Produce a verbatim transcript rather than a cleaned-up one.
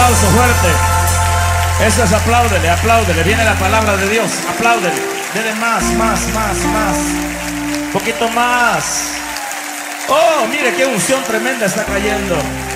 aplauso fuerte. Eso es, apláudele, apláudele. Viene la palabra de Dios, apláudele. Dele más, más, más, más. Un poquito más. Oh, mire qué unción tremenda está cayendo.